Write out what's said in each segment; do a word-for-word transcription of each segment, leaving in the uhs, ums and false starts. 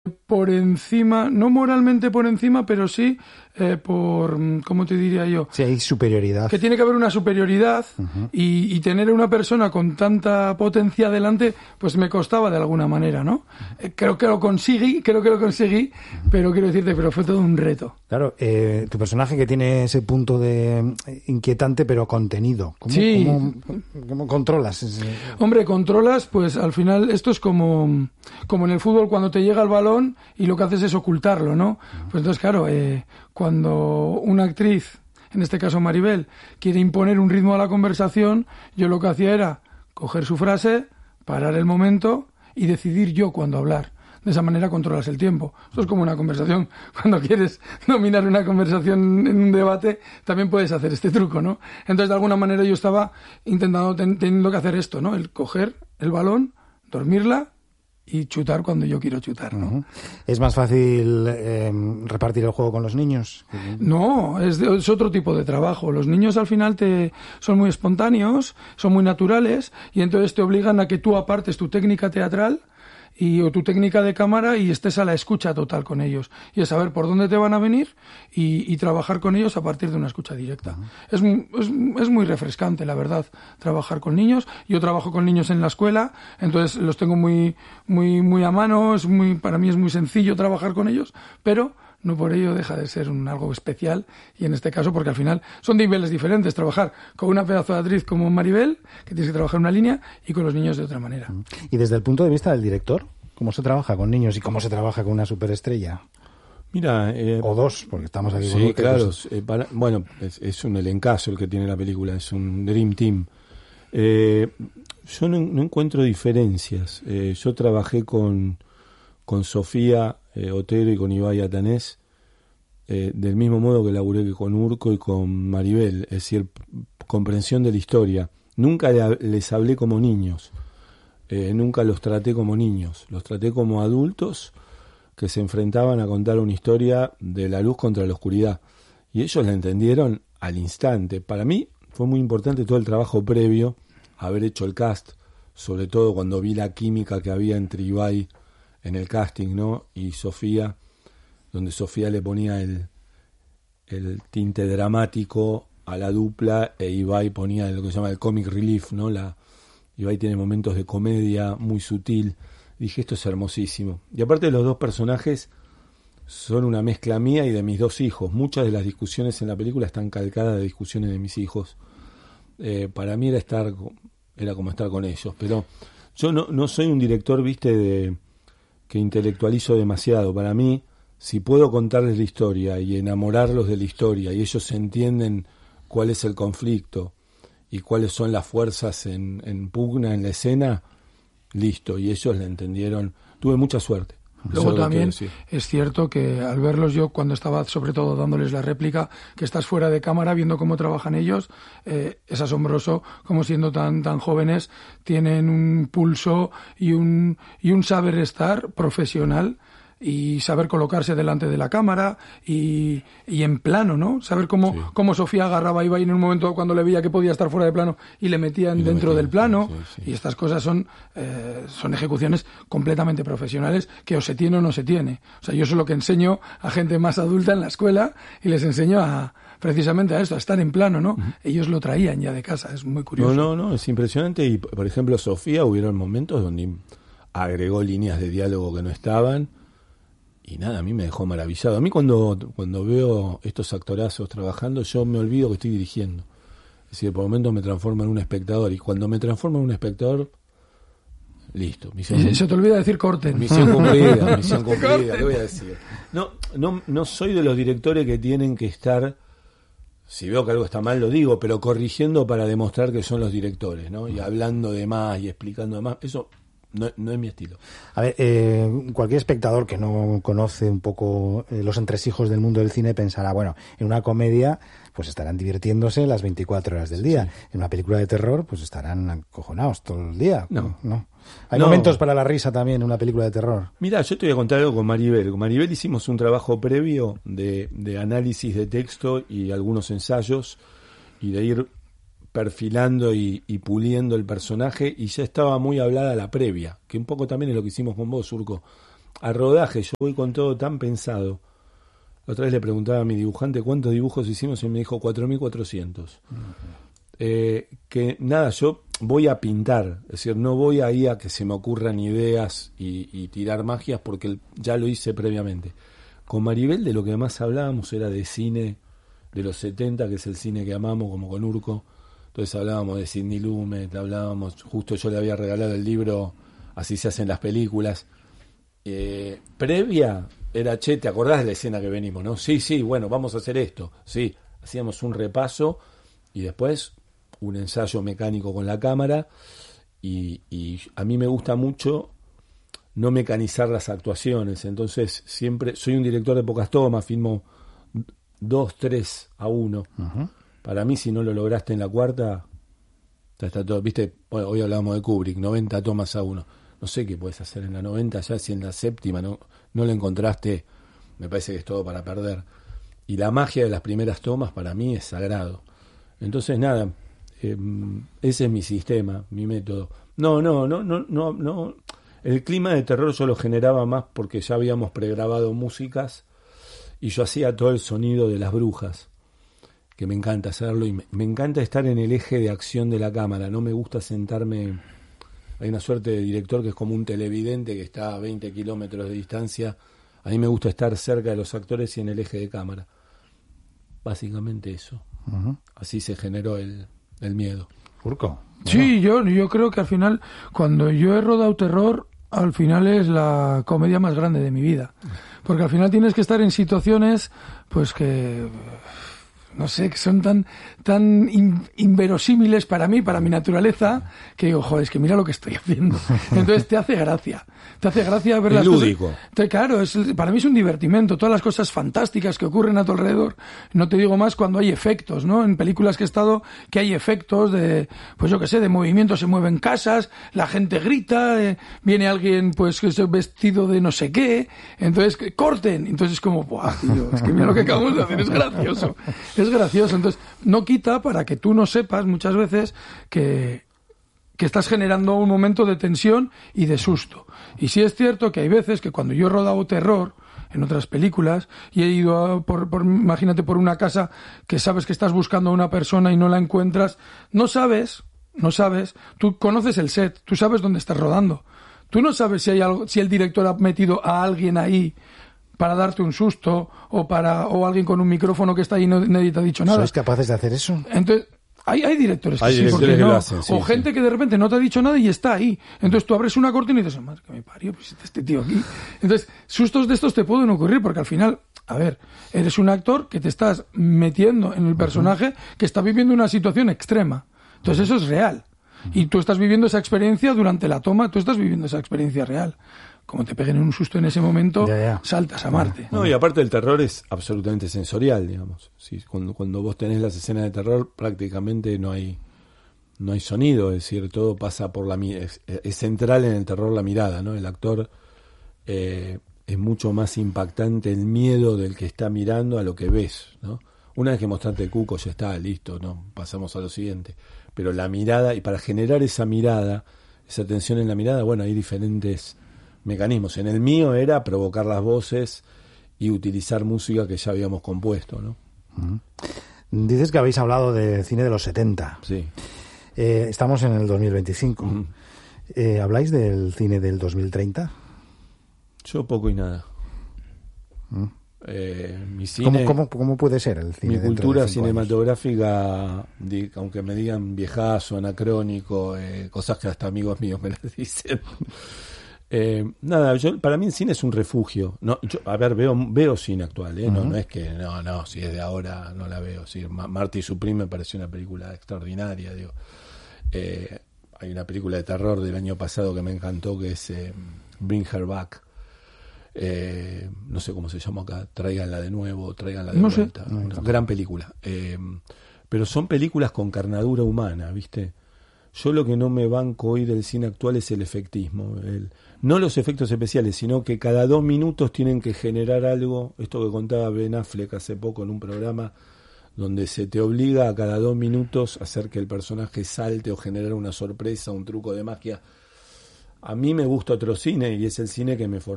por encima, no moralmente por encima, pero sí eh, por, ¿cómo te diría yo? Sí, hay superioridad. Que tiene que haber una superioridad uh-huh. y, y tener a una persona con tanta potencia delante, pues me costaba de alguna manera, ¿no? Uh-huh. Eh, creo que lo conseguí, creo que lo conseguí, uh-huh. pero quiero decirte, pero fue todo un reto. Claro, eh, tu personaje que tiene ese punto de inquietante pero contenido. ¿Cómo, sí. ¿cómo, cómo controlas ese? Hombre, controlas, pues al final esto es como, como en el fútbol cuando te llega el balón y lo que haces es ocultarlo, ¿no? Uh-huh. Pues entonces, claro, eh, cuando una actriz, en este caso Maribel, quiere imponer un ritmo a la conversación, yo lo que hacía era coger su frase, parar el momento y decidir yo cuándo hablar. De esa manera controlas el tiempo. Eso es como una conversación. Cuando quieres dominar una conversación en un debate, también puedes hacer este truco, ¿no? Entonces, de alguna manera yo estaba intentando, ten, teniendo que hacer esto, ¿no? El coger el balón, dormirla y chutar cuando yo quiero chutar, ¿no? Uh-huh. ¿Es más fácil eh, repartir el juego con los niños? No, es, de, es otro tipo de trabajo. Los niños al final te son muy espontáneos, son muy naturales y entonces te obligan a que tú apartes tu técnica teatral y o tu técnica de cámara y estés a la escucha total con ellos y a saber por dónde te van a venir y, y trabajar con ellos a partir de una escucha directa. Uh-huh. Es, es, es muy refrescante, la verdad, trabajar con niños. Yo trabajo con niños en la escuela, entonces los tengo muy muy muy a mano, es muy, para mí es muy sencillo trabajar con ellos, pero no por ello deja de ser un algo especial y en este caso porque al final son de niveles diferentes, trabajar con una pedazo de actriz como Maribel, que tienes que trabajar en una línea, y con los niños de otra manera. Y desde el punto de vista del director, ¿cómo se trabaja con niños y cómo se trabaja con una superestrella? Mira, eh, o dos, porque estamos aquí con sí, claro, eh, para, bueno, es, es un elencazo el que tiene la película, es un Dream Team. Eh, yo no, no encuentro diferencias. Eh, yo trabajé con con Sofía eh, Otero y con Ibai Atanés, eh, del mismo modo que laburé con Urco y con Maribel, es decir, comprensión de la historia. Nunca le, les hablé como niños, eh, nunca los traté como niños, los traté como adultos que se enfrentaban a contar una historia de la luz contra la oscuridad. Y ellos la entendieron al instante. Para mí fue muy importante todo el trabajo previo, haber hecho el cast, sobre todo cuando vi la química que había entre Ibai en el casting, ¿no? Y Sofía, donde Sofía le ponía el, el tinte dramático a la dupla e Ibai ponía lo que se llama el comic relief, ¿no? La, Ibai tiene momentos de comedia muy sutil. Dije, esto es hermosísimo. Y aparte los dos personajes son una mezcla mía y de mis dos hijos. Muchas de las discusiones en la película están calcadas de discusiones de mis hijos. Eh, para mí era estar, era como estar con ellos. Pero yo no, no soy un director, viste, de que intelectualizo demasiado. Para mí, si puedo contarles la historia y enamorarlos de la historia y ellos entienden cuál es el conflicto y cuáles son las fuerzas en, en pugna en la escena, listo, y ellos la entendieron. Tuve mucha suerte. Luego también es cierto que al verlos yo, cuando estaba sobre todo dándoles la réplica, que estás fuera de cámara viendo cómo trabajan ellos, eh, es asombroso cómo siendo tan tan jóvenes tienen un pulso y un y un saber estar profesional y saber colocarse delante de la cámara y, y en plano, ¿no? Saber cómo, sí. cómo Sofía agarraba a Ibai en un momento cuando le veía que podía estar fuera de plano y le metían y dentro metían, del plano. Sí, sí. Y estas cosas son eh, son ejecuciones completamente profesionales que o se tiene o no se tiene. O sea, yo eso es lo que enseño a gente más adulta en la escuela y les enseño a precisamente a esto, a estar en plano, ¿no? Uh-huh. Ellos lo traían ya de casa, es muy curioso. No, no, no, es impresionante. Y, por ejemplo, Sofía, hubieron momentos donde agregó líneas de diálogo que no estaban. Y nada, a mí me dejó maravillado. A mí cuando, cuando veo estos actorazos trabajando, yo me olvido que estoy dirigiendo. Es decir, por momentos me transformo en un espectador. Y cuando me transformo en un espectador, listo. Misión, se te olvida decir corten. Misión cumplida, misión cumplida. ¿Qué voy a decir? No, no, no soy de los directores que tienen que estar, si veo que algo está mal lo digo, pero corrigiendo para demostrar que son los directores, ¿no? Y hablando de más y explicando de más. Eso No, no es mi estilo. A ver, eh, cualquier espectador que no conoce un poco eh, los entresijos del mundo del cine pensará, bueno, en una comedia pues estarán divirtiéndose las veinticuatro horas del día. Sí. En una película de terror pues estarán acojonados todo el día. No. no. Hay no. momentos para la risa también en una película de terror. Mira, yo te voy a contar algo con Maribel. Con Maribel hicimos un trabajo previo de, de análisis de texto y algunos ensayos y de ir perfilando y, y puliendo el personaje, y ya estaba muy hablada la previa, que un poco también es lo que hicimos con vos, Urco. a rodaje, yo voy con todo tan pensado. La otra vez le preguntaba a mi dibujante cuántos dibujos hicimos y me dijo cuatro mil cuatrocientos. Uh-huh. Eh, que nada, yo voy a pintar, es decir, no voy ahí a que se me ocurran ideas y, y tirar magias porque ya lo hice previamente. Con Maribel de lo que más hablábamos era de cine de los setenta, que es el cine que amamos, como con Urco. Entonces hablábamos de Sidney Lumet, hablábamos, justo yo le había regalado el libro Así se hacen las películas. Eh, previa era, che, ¿te acordás de la escena que venimos, no? Sí, sí, bueno, vamos a hacer esto. Sí, hacíamos un repaso y después un ensayo mecánico con la cámara y, y a mí me gusta mucho no mecanizar las actuaciones, entonces siempre soy un director de pocas tomas, filmo dos, tres a uno. Uh-huh. Para mí, si no lo lograste en la cuarta, ya está todo, viste, bueno, hoy hablamos de Kubrick, noventa tomas a uno, no sé qué puedes hacer en la noventa, ya si en la séptima no, no lo encontraste, me parece que es todo para perder, y la magia de las primeras tomas para mí es sagrado. Entonces nada, Eh, ese es mi sistema, mi método. No, no, no, no, no, no. El clima de terror yo lo generaba más porque ya habíamos pregrabado músicas y yo hacía todo el sonido de las brujas, que me encanta hacerlo y me, me encanta estar en el eje de acción de la cámara. No me gusta sentarme. Hay una suerte de director que es como un televidente que está a veinte kilómetros de distancia. A mí me gusta estar cerca de los actores y en el eje de cámara. Básicamente eso. Uh-huh. Así se generó el el miedo. Urco. Sí, yo, yo creo que al final, cuando yo he rodado terror, al final es la comedia más grande de mi vida. Porque al final tienes que estar en situaciones, pues que, no sé, que son tan tan in, inverosímiles para mí, para mi naturaleza, que digo, joder, es que mira lo que estoy haciendo. Entonces te hace gracia. Te hace gracia ver el las lúdico. cosas. Te, claro, es, para mí es un divertimento. Todas las cosas fantásticas que ocurren a tu alrededor. No te digo más cuando hay efectos, ¿no? En películas que he estado, que hay efectos de, pues yo qué sé, de movimiento, se mueven casas, la gente grita, eh, viene alguien, pues, que es vestido de no sé qué, entonces, que corten. Entonces es como, ¡buah, tío! Es que mira lo que acabamos de hacer, es gracioso. Es gracioso. Entonces, no quita para que tú no sepas muchas veces que que estás generando un momento de tensión y de susto. Y sí es cierto que hay veces que cuando yo he rodado terror en otras películas y he ido a por, por imagínate por una casa que sabes que estás buscando a una persona y no la encuentras, no sabes, no sabes, tú conoces el set, tú sabes dónde estás rodando. Tú no sabes si hay algo, si el director ha metido a alguien ahí para darte un susto o para o alguien con un micrófono que está ahí y no, nadie te ha dicho nada. ¿Sois capaces de hacer eso? Entonces, Hay, hay directores que hay sí, directores porque que no. lo hacen, sí, o gente sí. que de repente no te ha dicho nada y está ahí. Entonces tú abres una cortina y dices, madre que me parió, pues está este tío aquí. Entonces, sustos de estos te pueden ocurrir porque al final, a ver, eres un actor que te estás metiendo en el personaje que está viviendo una situación extrema. Entonces eso es real. Y tú estás viviendo esa experiencia durante la toma, tú estás viviendo esa experiencia real. Como te peguen un susto en ese momento, ya, ya. saltas a Marte. No, y aparte el terror es absolutamente sensorial, digamos. Sí, cuando, cuando vos tenés las escenas de terror, prácticamente no hay no hay sonido, es decir, todo pasa por la mirada. Es, es central en el terror la mirada, ¿no? El actor eh, es mucho más impactante el miedo del que está mirando a lo que ves, ¿no? Una vez que mostraste el cuco ya está, listo, ¿no? Pasamos a lo siguiente. Pero la mirada, y para generar esa mirada, esa tensión en la mirada, bueno, hay diferentes mecanismos. En el mío era provocar las voces y utilizar música que ya habíamos compuesto, ¿no? Uh-huh. Dices que habéis hablado de cine de los setenta. Sí. Eh, estamos en el dos mil veinticinco. Uh-huh. Eh, ¿Habláis del cine del dos mil treinta? Yo poco y nada. Uh-huh. Eh, mi cine, ¿Cómo, cómo, ¿Cómo puede ser el cine? Mi cultura de cinematográfica, di, aunque me digan viejazo, anacrónico, eh, cosas que hasta amigos míos me las dicen. Eh, nada, yo, para mí el cine es un refugio. No, yo, a ver, veo veo cine actual, ¿eh? No, uh-huh. no es que, no, no, si es de ahora no la veo. Sí, Marty Supreme me pareció una película extraordinaria, digo. Eh, hay una película de terror del año pasado que me encantó, que es eh, Bring Her Back. Eh, no sé cómo se llama acá, tráiganla de nuevo, tráiganla de no vuelta. Sé. Una gran película. Eh, pero son películas con carnadura humana, ¿viste? Yo lo que no me banco hoy del cine actual es el efectismo. El, no los efectos especiales, sino que cada dos minutos tienen que generar algo. Esto que contaba Ben Affleck hace poco en un programa, donde se te obliga a cada dos minutos a hacer que el personaje salte o generar una sorpresa, un truco de magia. A mí me gusta otro cine y es el cine que me formé.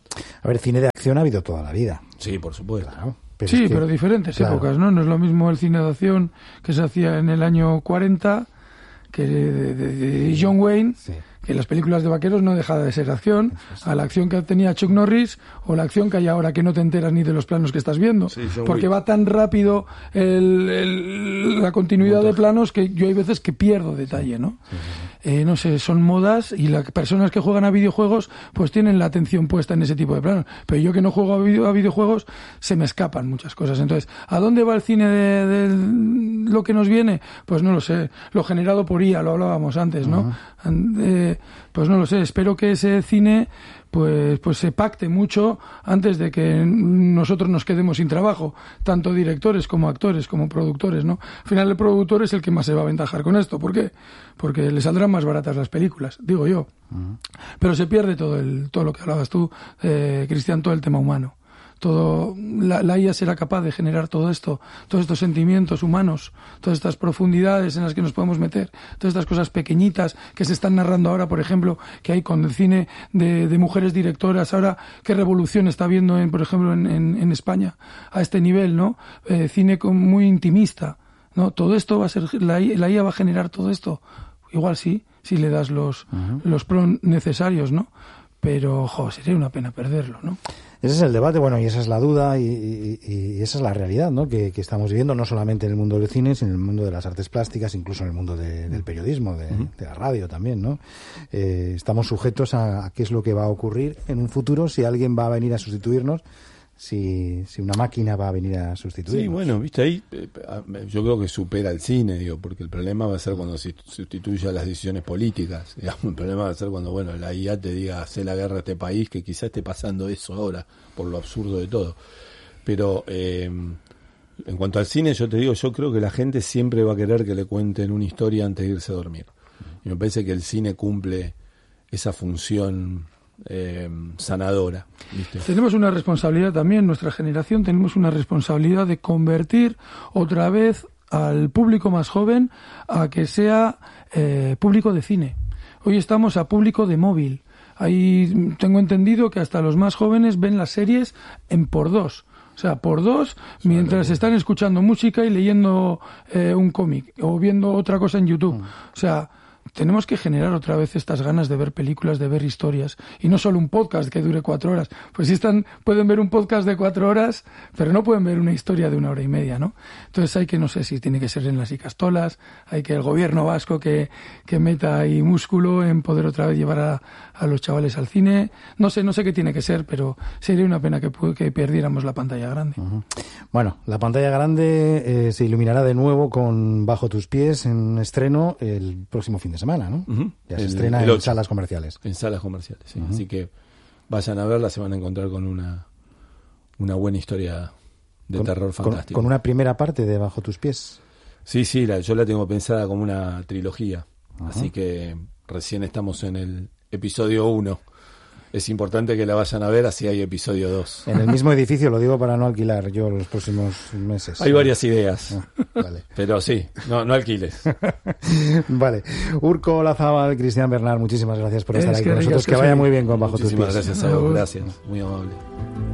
A ver, cine de acción ha habido toda la vida. Sí, por supuesto. Claro. Pero sí, es que, pero diferentes claro. épocas, ¿no? No es lo mismo el cine de acción que se hacía en el año cuarenta que de, de, de John Wayne, Sí. que las películas de vaqueros no dejaba de ser acción, a la acción que tenía Chuck Norris o la acción que hay ahora que no te enteras ni de los planos que estás viendo, Sí, John porque Wick. va tan rápido el, el- la continuidad de planos que yo hay veces que pierdo detalle, ¿no? Sí, sí, sí. Eh, no sé, son modas y las personas que juegan a videojuegos pues tienen la atención puesta en ese tipo de planos, pero yo que no juego a, video- a videojuegos se me escapan muchas cosas. Entonces, ¿a dónde va el cine de, de lo que nos viene? Pues no lo sé, lo generado por I A, lo hablábamos antes, ¿no? Uh-huh. Eh, pues no lo sé, espero que ese cine pues pues se pacte mucho antes de que nosotros nos quedemos sin trabajo, tanto directores como actores como productores, ¿no? Al final el productor es el que más se va a aventajar con esto. ¿Por qué? Porque le saldrán más baratas las películas, digo yo. Uh-huh. Pero se pierde todo el todo lo que hablabas tú, eh, Cristian, todo el tema humano. Todo, la, la I A será capaz de generar todo esto, todos estos sentimientos humanos, todas estas profundidades en las que nos podemos meter, todas estas cosas pequeñitas que se están narrando ahora, por ejemplo, que hay con el cine de, de mujeres directoras. Ahora, qué revolución está habiendo, en, por ejemplo, en, en, en España, a este nivel, ¿no? Eh, cine con, muy intimista, ¿no? Todo esto va a ser, la, la I A va a generar todo esto. Igual sí, si le das los, uh-huh. los pros necesarios, ¿no? Pero, jo, sería una pena perderlo, ¿no? Ese es el debate, bueno, y esa es la duda y, y, y esa es la realidad, ¿no? Que, que estamos viviendo no solamente en el mundo del cine, sino en el mundo de las artes plásticas, incluso en el mundo de, del periodismo, de, uh-huh. de la radio también, ¿no? Eh, estamos sujetos a, a qué es lo que va a ocurrir en un futuro, si alguien va a venir a sustituirnos, si, si una máquina va a venir a sustituirnos. Sí, bueno, viste, ahí eh, yo creo que supera el cine, digo, porque el problema va a ser cuando se sustituya las decisiones políticas, digamos. El problema va a ser cuando, bueno, la I A te diga, hace la guerra a este país, que quizás esté pasando eso ahora, por lo absurdo de todo. Pero eh, en cuanto al cine, yo te digo, yo creo que la gente siempre va a querer que le cuenten una historia antes de irse a dormir. Y me parece que el cine cumple esa función Eh, sanadora, ¿viste? Tenemos una responsabilidad también, nuestra generación tenemos una responsabilidad de convertir otra vez al público más joven a que sea eh, público de cine. Hoy estamos a público de móvil. Ahí tengo entendido que hasta los más jóvenes ven las series en por dos. O sea, por dos, mientras están escuchando música y leyendo eh, un cómic o viendo otra cosa en YouTube. O sea, tenemos que generar otra vez estas ganas de ver películas, de ver historias, y no solo un podcast que dure cuatro horas. Pues si están, pueden ver un podcast de cuatro horas, pero no pueden ver una historia de una hora y media, ¿no? Entonces hay que, no sé si tiene que ser en las icastolas, hay que el gobierno vasco que, que meta ahí músculo en poder otra vez llevar a, a los chavales al cine. No sé, no sé qué tiene que ser, pero sería una pena que, que perdiéramos la pantalla grande. Uh-huh. Bueno, la pantalla grande eh, se iluminará de nuevo con Bajo tus pies en estreno el próximo fin de semana, ¿no? Uh-huh. Ya se el, estrena el en salas comerciales. En salas comerciales, sí. Uh-huh. Así que vayan a verla, se van a encontrar con una una buena historia de con, terror fantástico. Con, con una primera parte de Bajo tus pies. Sí, sí, la, yo la tengo pensada como una trilogía. Uh-huh. Así que recién estamos en el episodio uno. Es importante que la vayan a ver, así hay episodio dos. En el mismo edificio, lo digo para no alquilar yo los próximos meses. Hay varias ideas. Ah, vale. Pero sí, no, no alquiles. Vale. Urko Olazábal, Cristian Bernard, muchísimas gracias por estar es aquí que con nosotros. Que, que vaya muy bien con Bajo tus pies. Muchísimas gracias a vos, gracias. Muy amable.